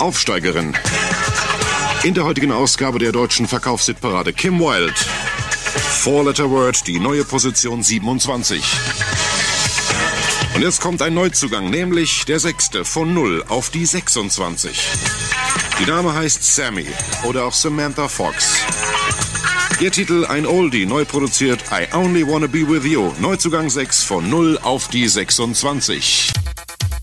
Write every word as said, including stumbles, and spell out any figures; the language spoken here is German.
Aufsteigerin. In der heutigen Ausgabe der deutschen Verkaufshitparade Kim Wilde. Four-Letter Word, die neue Position siebenundzwanzig. Und jetzt kommt ein Neuzugang, nämlich der sechste von null auf die sechsundzwanzig. Die Dame heißt Sammy oder auch Samantha Fox. Ihr Titel ein Oldie, neu produziert I Only Wanna Be With You. Neuzugang sechs von null auf die sechsundzwanzig.